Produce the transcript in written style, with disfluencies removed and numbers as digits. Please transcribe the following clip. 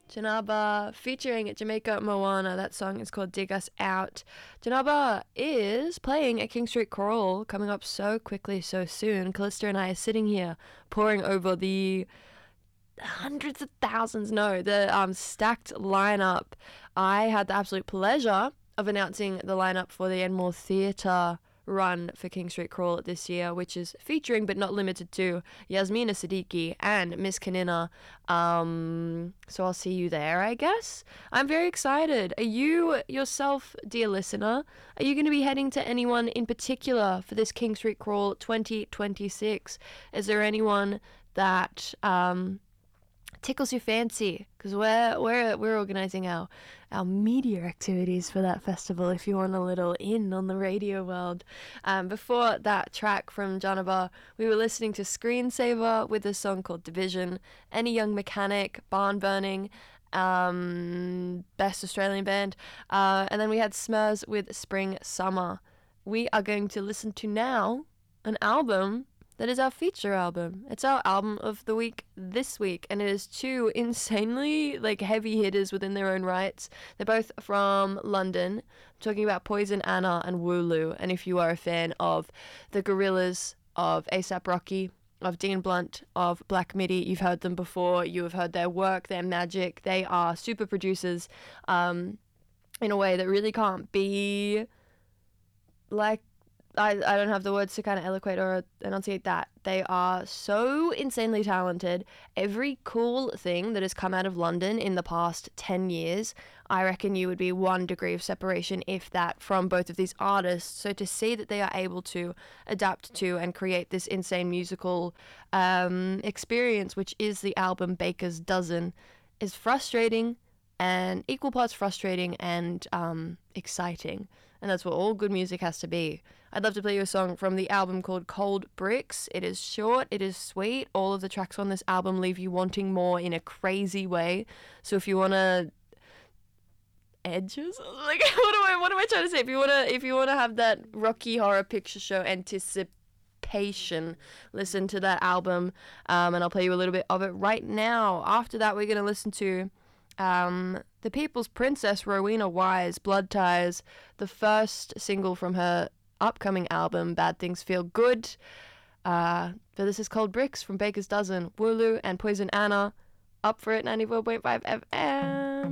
Janaba featuring Jamaica Moana. That song is called Dig Us Out. Janaba is playing at King Street Choral, coming up so quickly, so soon. Callista and I are sitting here poring over the hundreds of thousands, no, the stacked lineup. I had the absolute pleasure of announcing the lineup for the Enmore Theatre run for King Street Crawl this year, which is featuring but not limited to Yasmina Siddiqui and Miss Kanina. So I'll see you there, I guess. I'm very excited. Are you yourself, dear listener, are you going to be heading to anyone in particular for this King Street Crawl 2026? Is there anyone that tickles your fancy? Because we're organizing our media activities for that festival, if you want a little in on the radio world. Before that track from Janaba, we were listening to Screensaver with a song called Division, Any Young Mechanic, Barn Burning, Best Australian Band, and then we had Smurs with Spring Summer. We are going to listen to now an album that is our feature album. It's our album of the week this week, and it is two insanely heavy hitters within their own rights. They're both from London. I'm talking about Poison Anna and Wooloo. And if you are a fan of the Gorillaz, of A$AP Rocky, of Dean Blunt, of Black Midi, you've heard them before. You have heard their work, their magic. They are super producers in a way that really can't be I don't have the words to kind of eloquate or enunciate that. They are so insanely talented. Every cool thing that has come out of London in the past 10 years, I reckon you would be 1 degree of separation, if that, from both of these artists. So to see that they are able to adapt to and create this insane musical experience, which is the album Baker's Dozen, is frustrating, and equal parts frustrating and exciting. And that's what all good music has to be. I'd love to play you a song from the album called Cold Bricks. It is short, it is sweet. All of the tracks on this album leave you wanting more in a crazy way. So if you want to edges, what am I trying to say? If you wanna have that Rocky Horror Picture Show anticipation, listen to that album. And I'll play you a little bit of it right now. After that, we're gonna listen to The People's Princess, Rowena Wise, Blood Ties, the first single from her upcoming album, Bad Things Feel Good. But this is Cold Bricks from Baker's Dozen, Wooloo and Poison Anna. Up for it, 94.5 FM.